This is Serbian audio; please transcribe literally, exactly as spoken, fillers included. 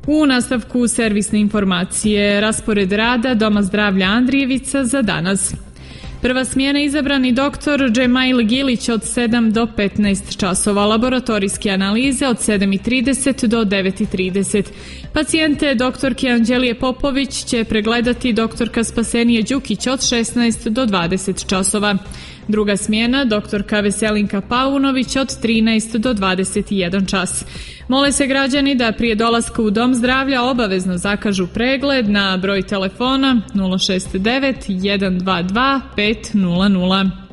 U nastavku servisne informacije, raspored rada Doma zdravlja Andrijevica za danas. Prva smjena izabrani doktor Džemail Gilić od sedam do petnaest časova, laboratorijske analize od sedam i trideset do devet i trideset. Pacijente doktorke Anđelije Popović će pregledati doktorka Spasenije Đukić od šesnaest do dvadeset časova. Druga smjena, doktorka Veselinka Paunović od trinaest do dvadeset i jedan čas. Mole se građani da prije dolaska u Dom zdravlja obavezno zakažu pregled na broj telefona nula šest devet jedan dva dva pet nula nula.